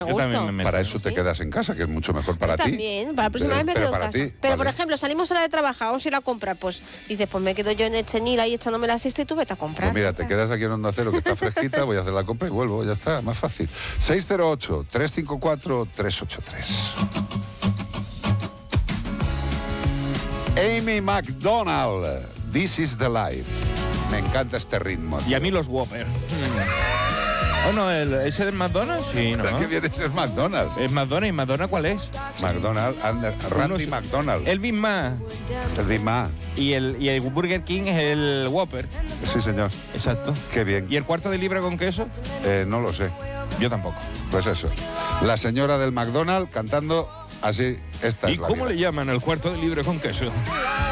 Yo también me meto. Para eso te quedas en casa, que es mucho mejor para ti. También, para la próxima vez me quedo en para casa. ti, Pero, vale. por ejemplo, salimos a la de trabajar, vamos a ir a comprar, pues dices, pues me quedo yo en el chenil ahí echándome la siesta y tú vete a comprar. Pues mira, te quedas aquí en Onda Cero, que está fresquita, voy a hacer la compra y vuelvo, ya está, más fácil. 608-354-383. Amy McDonald, This is the Life. Me encanta este ritmo. Y a mí los Whopper. ¿O no? ¿Ese del McDonald's? Sí, ¿no? ¿De qué viene ese McDonald's? ¿Es McDonald's? ¿Y McDonald's cuál es? McDonald's, Randy McDonald. El Big Mac. El Big Mac. Y el Burger King es el Whopper. Sí, señor. Exacto. Qué bien. ¿Y el cuarto de libra con queso? No lo sé. Yo tampoco. Pues eso. La señora del McDonald's cantando así. Esta ¿Y es la cómo vida. le llaman el cuarto de libra con queso?